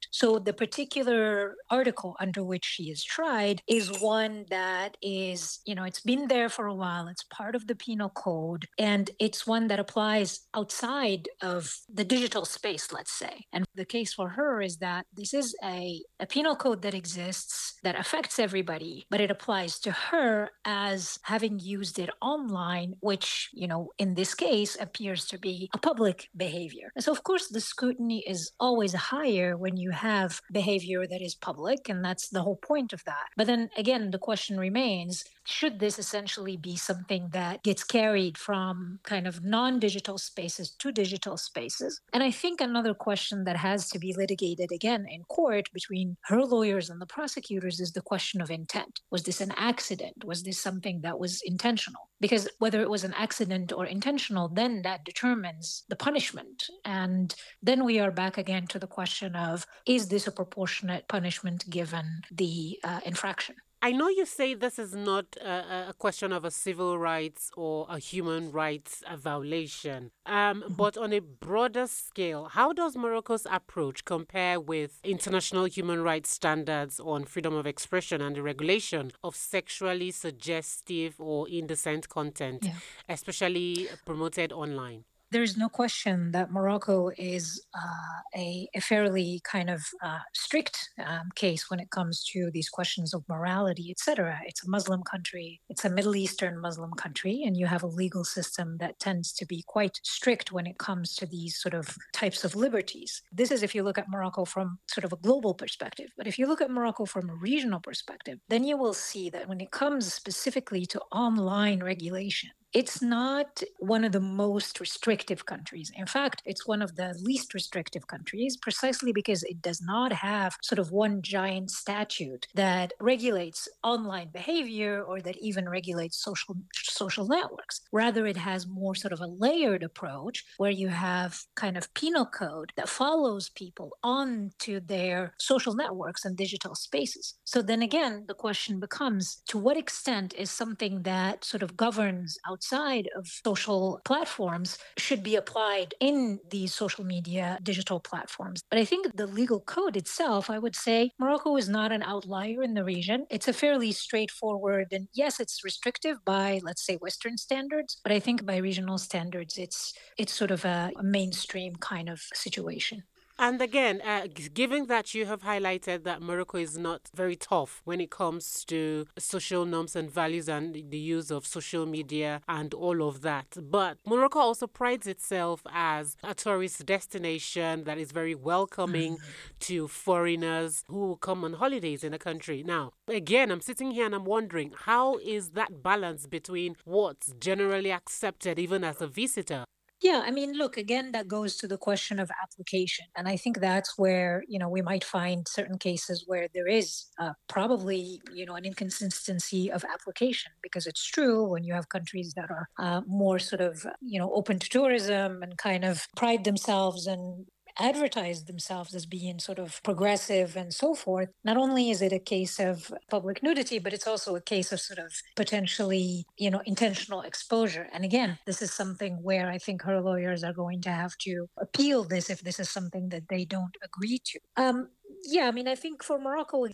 conduct. So the particular article under which she is tried is one that is, it's been there for a while. It's part of the penal code, and it's one that applies outside of the digital space, let's say. And the case for her is that this is a penal code that exists that affects everybody, but it applies to her as having used it online, which, in this case appears to be a public behavior. So, of course, the scrutiny is always higher when you have behavior that is public, and that's the whole point of that. But then again, the question remains, should this essentially be something that gets carried from kind of non digital spaces to digital spaces? And I think another question that has to be litigated again in court between her lawyers and the prosecutors is the question of intent. Was this an accident? Was this something that was intentional? Because whether it was an accident or intentional, then that determines the punishment. And then we are back again to the question of, is this a proportionate punishment given the infraction? I know you say this is not a question of a civil rights or a human rights violation, but on a broader scale, how does Morocco's approach compare with international human rights standards on freedom of expression and the regulation of sexually suggestive or indecent content, Yeah. especially promoted online? There's no question that Morocco is a fairly kind of strict case when it comes to these questions of morality, etc. It's a Muslim country, it's a Middle Eastern Muslim country, and you have a legal system that tends to be quite strict when it comes to these sort of types of liberties. This is if you look at Morocco from sort of a global perspective. But if you look at Morocco from a regional perspective, then you will see that when it comes specifically to online regulation, it's not one of the most restrictive countries. In fact, it's one of the least restrictive countries precisely because it does not have sort of one giant statute that regulates online behavior or that even regulates social networks. Rather, it has more sort of a layered approach where you have kind of penal code that follows people onto their social networks and digital spaces. So then again, the question becomes, to what extent is something that sort of governs outside of social platforms should be applied in these social media digital platforms? But I think the legal code itself, I would say Morocco is not an outlier in the region. It's a fairly straightforward, and yes, it's restrictive by, let's say, Western standards, but I think by regional standards, it's sort of a mainstream kind of situation. And again, given that you have highlighted that Morocco is not very tough when it comes to social norms and values and the use of social media and all of that, but Morocco also prides itself as a tourist destination that is very welcoming to foreigners who come on holidays in the country. Now, again, I'm sitting here and I'm wondering, how is that balance between what's generally accepted even as a visitor? Yeah, I mean, look, again, that goes to the question of application. And I think that's where, we might find certain cases where there is probably, an inconsistency of application, because it's true when you have countries that are more sort of, open to tourism and kind of pride themselves and advertise themselves as being sort of progressive and so forth. Not only is it a case of public nudity, but it's also a case of sort of potentially, intentional exposure. And again, this is something where I think her lawyers are going to have to appeal this if this is something that they don't agree to. Yeah, I mean, I think for Morocco,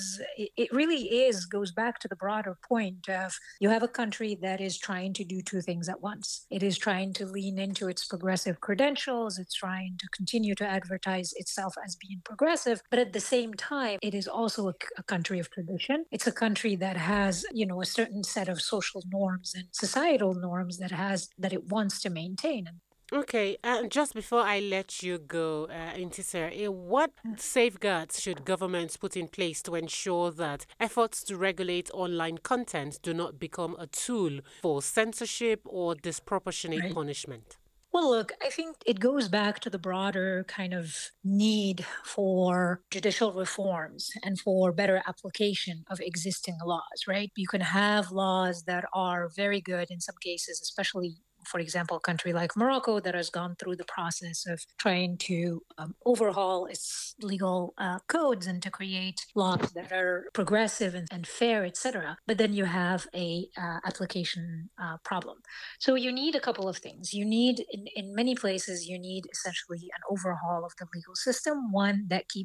it really goes back to the broader point of, you have a country that is trying to do two things at once. It is trying to lean into its progressive credentials, it's trying to continue to advertise itself as being progressive, but at the same time, it is also a country of tradition. It's a country that has, a certain set of social norms and societal norms that it wants to maintain. Okay, just before I let you go, Intisar, what safeguards should governments put in place to ensure that efforts to regulate online content do not become a tool for censorship or disproportionate Right. punishment? Well, look, I think it goes back to the broader kind of need for judicial reforms and for better application of existing laws, right? You can have laws that are very good in some cases, especially, for example, a country like Morocco that has gone through the process of trying to overhaul its legal codes and to create laws that are progressive and fair, etc. But then you have a application problem. So you need a couple of things. In many places, you need essentially an overhaul of the legal system, one that keeps